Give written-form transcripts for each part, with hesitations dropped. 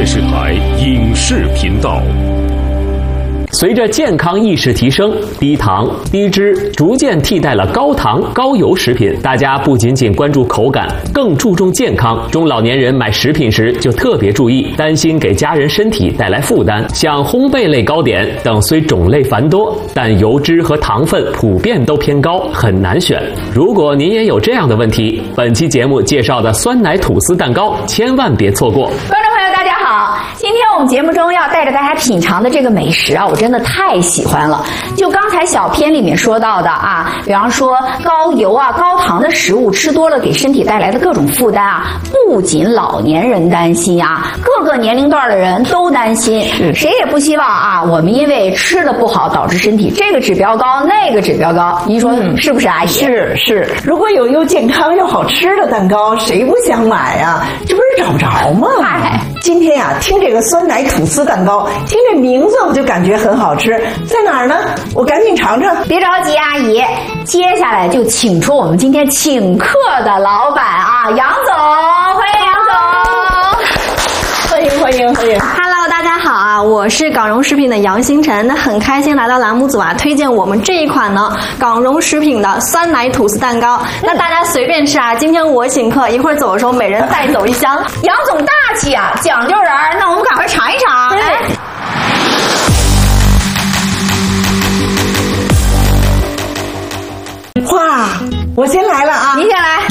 视台影视频道。 随着健康意识提升，低糖、低脂逐渐替代了高糖、高油食品。大家不仅仅关注口感，更注重健康。中老年人买食品时就特别注意，担心给家人身体带来负担。像烘焙类糕点等虽种类繁多，但油脂和糖分普遍都偏高，很难选。如果您也有这样的问题，本期节目介绍的酸奶吐司蛋糕千万别错过。 观众朋友大家好，今天我们节目中要带着大家品尝的这个美食啊，我真的太喜欢了。就刚才小片里面说到的啊，比方说高油啊、高糖的食物吃多了给身体带来的各种负担啊，不仅老年人担心啊，各个年龄段的人都担心。谁也不希望啊，我们因为吃的不好导致身体这个指标高那个指标高。您说是不是，阿姨？ 是，如果有又健康又好吃的蛋糕，谁不想买呀？这不是找不着吗？今天呀，听这个酸奶吐司蛋糕，听这名字我就感觉很好吃，在哪儿呢？我赶紧尝尝。 别着急，阿姨，接下来就请出我们今天请客的老板啊，杨总，欢迎杨总。 欢迎。 Hello， 大家好啊，我是港荣食品的杨星辰，那很开心来到栏目组啊，推荐我们这一款呢港荣食品的酸奶吐司蛋糕。那大家随便吃啊，今天我请客，一会儿走的时候每人带走一箱。 杨总大气啊，讲究人，那我们赶快尝一尝。 哇，我先来了啊！ 您先来。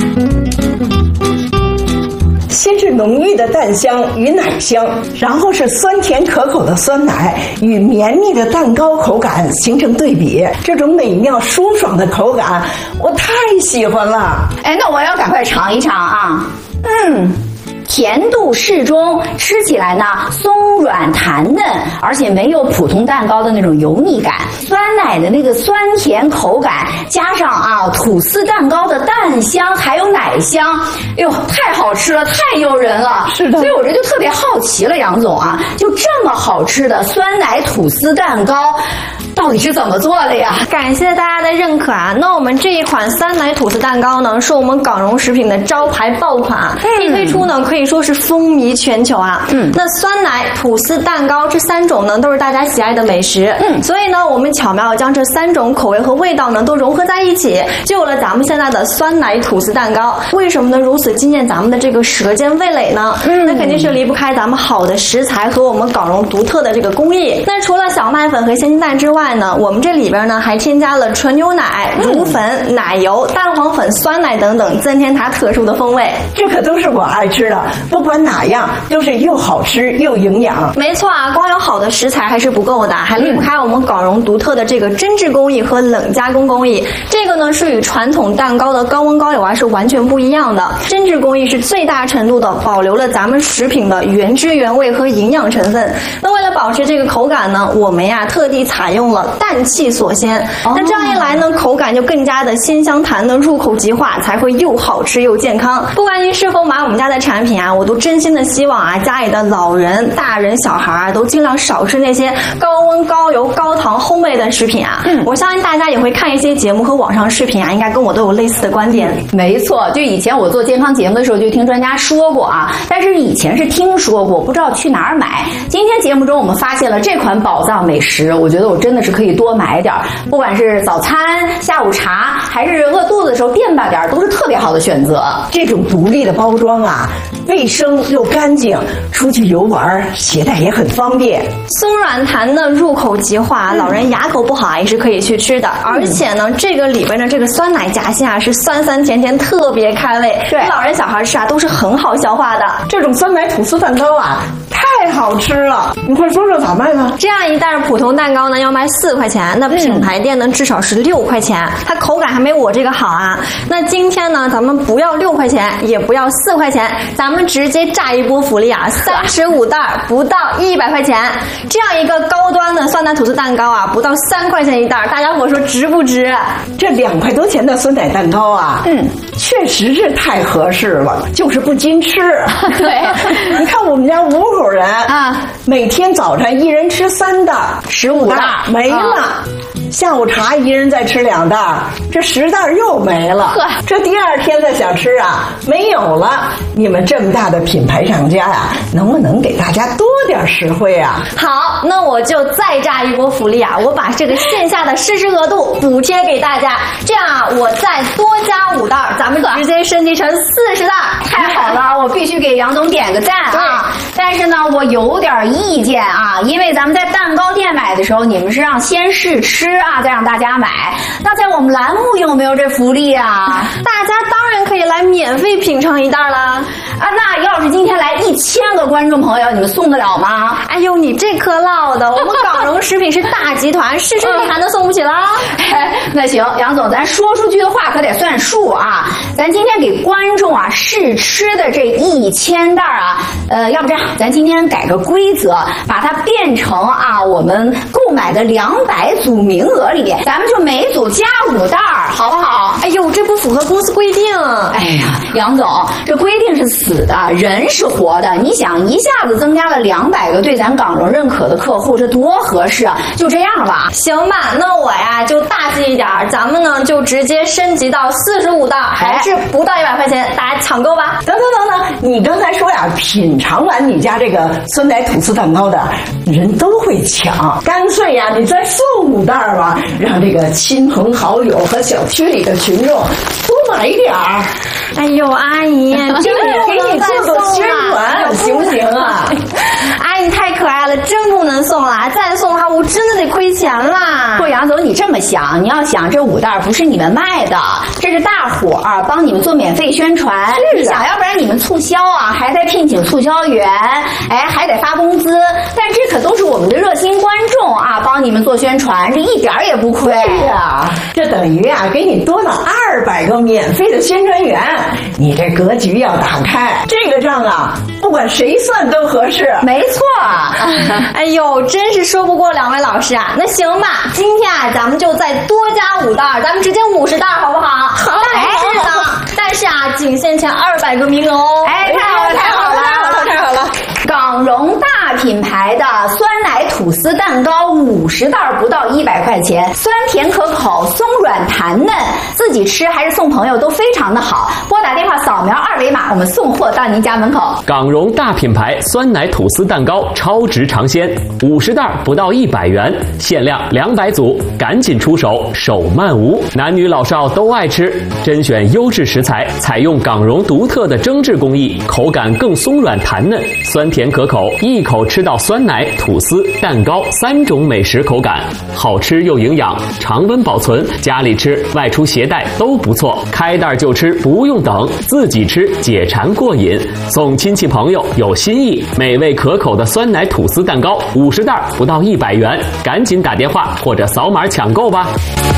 先是浓郁的蛋香与奶香，然后是酸甜可口的酸奶与绵密的蛋糕口感形成对比，这种美妙舒爽的口感我太喜欢了。 那我要赶快尝一尝啊。甜度适中，吃起来呢松软弹嫩，而且没有普通蛋糕的那种油腻感。酸奶的那个酸甜口感，加上啊吐司蛋糕的蛋香还有奶香，哎呦，太好吃了，太诱人了。 是的， 所以我这就特别好奇了，杨总啊，就这么好吃的酸奶吐司蛋糕，到底是怎么做的呀？ 感谢大家的认可啊！那我们这一款酸奶吐司蛋糕呢，是我们港荣食品的招牌爆款，一推出呢可以说是风靡全球啊。那酸奶吐司蛋糕这3种呢都是大家喜爱的美食，所以呢我们巧妙地将这3种口味和味道呢都融合在一起，就有了咱们现在的酸奶吐司蛋糕。为什么能如此惊艳咱们的这个舌尖味蕾呢？那肯定是离不开咱们好的食材和我们港荣独特的这个工艺。那除了小麦粉和鲜鸡蛋之外呢，我们这里边呢还添加了纯牛奶、乳粉、奶油、蛋黄粉、酸奶等等，增添它特殊的风味。 这可都是我爱吃的，不管哪样都是又好吃又营养。 没错啊，光有好的食材还是不够的，还离不开我们港荣独特的这个针制工艺和冷加工工艺。这个呢是与传统蛋糕的高温高油啊是完全不一样的。针制工艺是最大程度的保留了咱们食品的原汁原味和营养成分。那为了保持这个口感呢，我们呀特地采用了氮气锁鲜。那这样一来呢，口感就更加的鲜香弹嫩，入口即化，才会又好吃又健康。不管您是否买我们家的产品啊，我都真心的希望啊，家里的老人、大人、小孩啊，都尽量少吃那些高温、高油、高糖烘焙的食品啊。我相信大家也会看一些节目和网上视频啊，应该跟我都有类似的观点。 没错，就以前我做健康节目的时候就听专家说过啊，但是以前是听说过，不知道去哪儿买。今天节目中我们发现了这款宝藏美食，我觉得我真的是可以多买点，不管是早餐、下午茶，还是饿肚子的时候垫吧点，都是特别好的选择。 这种独立的包装啊，卫生又干净，出去游玩携带也很方便。 松软弹嫩，入口即化，老人牙口不好也是可以去吃的。而且呢，这个里边的这个酸奶夹心啊，是酸酸甜甜，特别开胃。对，老人小孩吃啊都是很好消化的。 这种酸奶吐司蛋糕啊，太好吃了！你快说说咋卖呢？ 这样一袋普通蛋糕呢要卖4块钱，那品牌店呢至少是6块钱，它口感还没我这个好啊。那今天呢，咱们不要6块钱，也不要4块钱，咱们直接炸一波福利啊，35袋不到100块钱，这样一个高端的酸奶吐司蛋糕啊，不到3块钱一袋，大家伙说值不值？ 这2块多钱的酸奶蛋糕啊，确实是太合适了，就是不禁吃。 对， 你看我们家5口人， 啊， 每天早晨1人吃3袋，15袋没了。下午茶1人再吃2袋，这10袋又没了。这第2天再想吃啊，没有了。你们这么大的品牌商家呀，能不能给大家多点实惠啊？ 好，那我就再炸一波福利啊！我把这个线下的试吃额度补贴给大家，这样啊，我再多加5袋，咱们直接升级成40袋。 太好了，我必须给杨总点个赞啊！但是呢，我有点意见啊，因为咱们在蛋糕店买的时候，你们是让先试吃啊，再让大家买。那在我们栏目有没有这福利啊？ 大家当然可以来免费品尝1袋啦！ 啊，那要是今天来1000个观众朋友，你们送得了吗？ 哎呦，你这颗烙的，我们港荣食品是大集团，试吃你还能送不起啦？ 那行，杨总，咱说出去的话可得算数啊！咱今天给观众啊试吃的这1000袋啊，要不这样，咱今天改个规则，把它变成啊我们购买的200组名额里，咱们就每组加5袋，好不好？ 哎呦，这不符合公司规定。 哎呀，杨总，这规定是死的，人是活的。你想一下子增加了200个对咱港荣认可的客户，这多合适啊！就这样吧。 行吧，那我呀就大气一点，咱们呢就直接升级到45袋，还是不到100块钱，大家抢购吧。 等，你刚才说呀，品尝完你家这个酸奶吐司蛋糕的人都会抢，干脆呀，你再送5袋吧，让这个亲朋好友和小区里的群众多买点儿。 哎呦，阿姨，这个给你做做宣传，行不行啊？ 阿姨太可爱了，真不能送了，再送的话我真的得亏钱啦。 不，杨总，你这么想，你要想这5袋不是你们卖的，这是大伙儿帮你们做免费宣传。你想要不然你们促销啊，还得聘请促销员，哎，还得发工资，但这可都是我们的热心观众啊，帮你们做宣传，这一点也不亏。 对呀，这等于啊给你多了200个免费的宣传员，你这格局要打开，这个账啊，不管谁算都合适。 没错。 哎呦，真是说不过2位老师啊。那行吧，今天啊咱们就再多加5袋，咱们直接50袋好不好？好。但是啊，仅限前200个名额哦。 哎，太好了！港荣大品牌的酸奶吐司蛋糕50袋不到100块钱，酸甜可口，松软弹嫩，自己吃还是送朋友都非常的好。拨打电话扫描2维码，我们送货到您家门口。 港荣大品牌酸奶吐司蛋糕超值尝鲜，50袋不到100元，限量200组，赶紧出手，手慢无。男女老少都爱吃，甄选优质食材，采用港荣独特的蒸制工艺，口感更松软弹嫩，酸甜可口，一口吃到酸奶、吐司、蛋糕3种美食口感，好吃又营养，常温保存，家里吃、外出携带都不错。开袋就吃，不用等，自己吃解馋过瘾，送亲戚朋友有新意。美味可口的酸奶吐司蛋糕50袋不到100元，赶紧打电话或者扫码抢购吧。